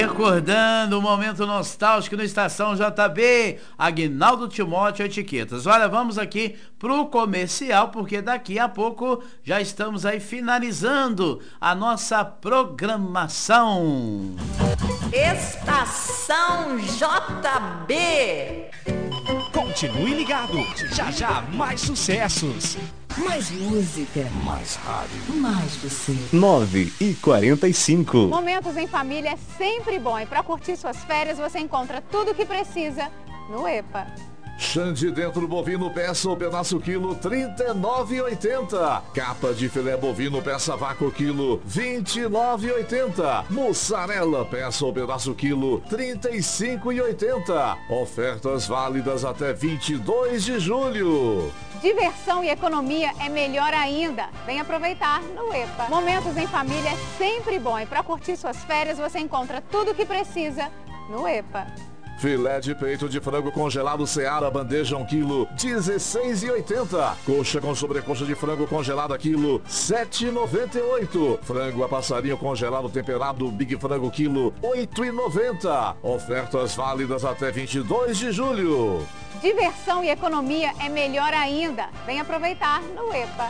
Recordando o momento nostálgico no Estação JB, Aguinaldo Timóteo Etiquetas. Olha, vamos aqui pro comercial, porque daqui a pouco já estamos aí finalizando a nossa programação. Estação JB. Continue ligado, já já mais sucessos. Mais música. Mais rádio. Mais você. 9h45. Momentos em família é sempre bom. E para curtir suas férias, você encontra tudo o que precisa no EPA. Xande dentro bovino peça ou pedaço quilo, R$ 39,80. Capa de filé bovino peça vácuo quilo, R$ 29,80. Mussarela peça ou pedaço quilo, R$ 35,80. Ofertas válidas até 22 de julho. Diversão e economia é melhor ainda. Vem aproveitar no EPA. Momentos em família é sempre bom. E para curtir suas férias, você encontra tudo o que precisa no EPA. Filé de peito de frango congelado Seara, bandeja 1 kg, R$ 16,80. Coxa com sobrecoxa de frango congelada quilo, R$ 7,98. Frango a passarinho congelado temperado Big Frango quilo, R$ 8,90. Ofertas válidas até 22 de julho. Diversão e economia é melhor ainda. Vem aproveitar no EPA.